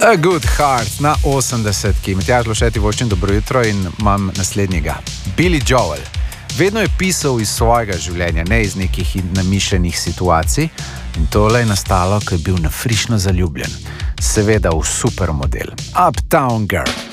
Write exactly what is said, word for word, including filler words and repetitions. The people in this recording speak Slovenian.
A Good Heart na osemdesetki. Matjaž Lošeti vočem, dobro jutro in imam naslednjega. Billy Joel. Vedno je pisal iz svojega življenja, ne iz nekih namišljenih situacij. In tole je nastalo, ko je bil nafrišno zaljubljen. Seveda v supermodel. Uptown Girl.